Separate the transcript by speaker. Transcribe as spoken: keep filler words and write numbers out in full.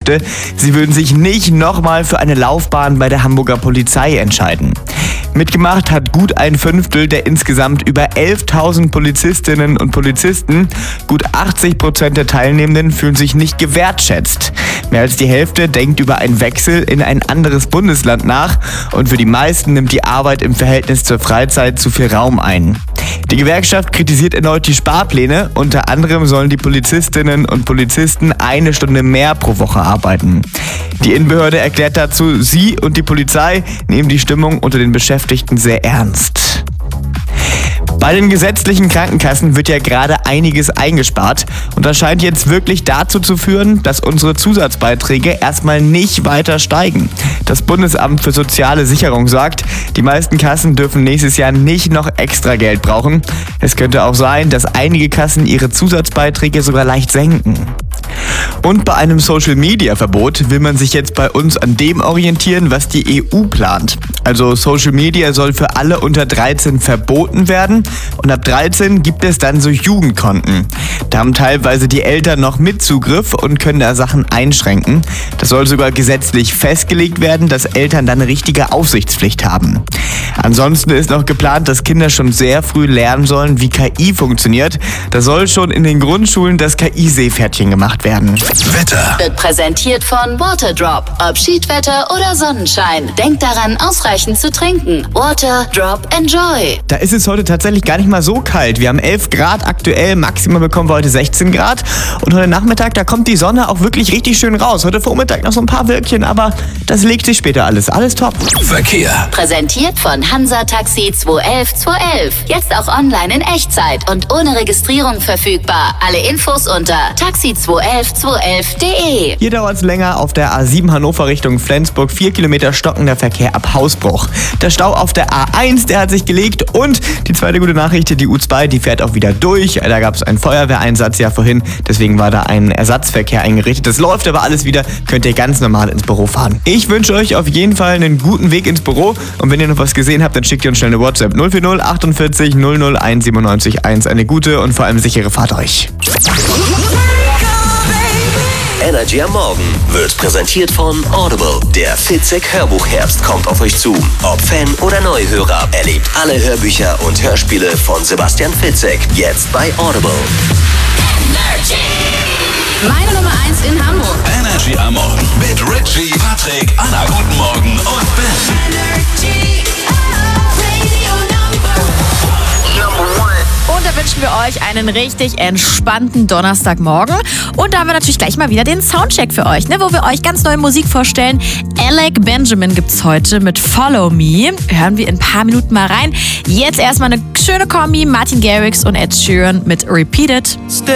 Speaker 1: Hälfte, sie würden sich nicht nochmal für eine Laufbahn bei der Hamburger Polizei entscheiden. Mitgemacht hat gut ein Fünftel der insgesamt über elftausend Polizistinnen und Polizisten. Gut achtzig Prozent der Teilnehmenden fühlen sich nicht gewertschätzt. Mehr als die Hälfte denkt über einen Wechsel in ein anderes Bundesland nach und für die meisten nimmt die Arbeit im Verhältnis zur Freizeit zu viel Raum ein. Die Gewerkschaft kritisiert erneut die Sparpläne. Unter anderem sollen die Polizistinnen und Polizisten eine Stunde mehr pro Woche arbeiten. Die Innenbehörde erklärt dazu, sie und die Polizei nehmen die Stimmung unter den Beschäftigten sehr ernst. Bei den gesetzlichen Krankenkassen wird ja gerade einiges eingespart und das scheint jetzt wirklich dazu zu führen, dass unsere Zusatzbeiträge erstmal nicht weiter steigen. Das Bundesamt für soziale Sicherung sagt, die meisten Kassen dürfen nächstes Jahr nicht noch extra Geld brauchen. Es könnte auch sein, dass einige Kassen ihre Zusatzbeiträge sogar leicht senken. Und bei einem Social-Media-Verbot will man sich jetzt bei uns an dem orientieren, was die E U plant. Also Social Media soll für alle unter dreizehn verboten werden und ab dreizehn gibt es dann so Jugendkonten. Da haben teilweise die Eltern noch Mitzugriff und können da Sachen einschränken. Das soll sogar gesetzlich festgelegt werden, dass Eltern dann eine richtige Aufsichtspflicht haben. Ansonsten ist noch geplant, dass Kinder schon sehr früh lernen sollen, wie K I funktioniert. Da soll schon in den Grundschulen das K I-Seepferdchen gemacht werden.
Speaker 2: Wetter
Speaker 3: wird präsentiert von Waterdrop. Ob Schiedwetter oder Sonnenschein. Denkt daran, ausreichend zu trinken. Waterdrop Enjoy.
Speaker 1: Da ist es heute tatsächlich gar nicht mal so kalt. Wir haben elf Grad aktuell, maximal bekommen wir heute sechzehn Grad. Und heute Nachmittag, da kommt die Sonne auch wirklich richtig schön raus. Heute Vormittag noch so ein paar Wölkchen, aber das legt sich später alles. Alles top.
Speaker 2: Verkehr
Speaker 3: Präsentiert von Hansa Taxi zwei elf zwei elf. Jetzt auch online in Echtzeit und ohne Registrierung verfügbar. Alle Infos unter taxi zwei elf zwei elf punkt de.
Speaker 1: Hier dauert es länger auf der A sieben Hannover Richtung Flensburg. Vier Kilometer stockender Verkehr ab Hausbruch. Der Stau auf der A eins, der hat sich gelegt. Und die zweite gute Nachricht, die U zwei, die fährt auch wieder durch. Da gab es einen Feuerwehreinsatz ja vorhin. Deswegen war da ein Ersatzverkehr eingerichtet. Das läuft aber alles wieder. Könnt ihr ganz normal ins Büro fahren. Ich wünsche euch auf jeden Fall einen guten Weg ins Büro. Und wenn ihr noch was gesehen habt, dann schickt ihr uns schnell eine WhatsApp null vier null achtundvierzig null null eins siebenundneunzig eins. Eine gute und vor allem sichere Fahrt euch.
Speaker 2: Energy am Morgen wird präsentiert von Audible. Der Fitzek Hörbuchherbst kommt auf euch zu. Ob Fan oder Neuhörer, erlebt alle Hörbücher und Hörspiele von Sebastian Fitzek jetzt bei Audible.
Speaker 3: Energy. Meine Nummer eins in Hamburg.
Speaker 4: Energy am Morgen mit Richie, Patrick, Anna, guten Morgen und Ben.
Speaker 3: Energy. Radio Number one.
Speaker 5: Und da wünschen wir euch einen richtig entspannten Donnerstagmorgen. Und da haben wir natürlich gleich mal wieder den Soundcheck für euch, ne, wo wir euch ganz neue Musik vorstellen. Alec Benjamin gibt's heute mit Follow Me. Hören wir in ein paar Minuten mal rein. Jetzt erstmal eine schöne Kombi. Martin Garrix und Ed Sheeran mit Repeat It.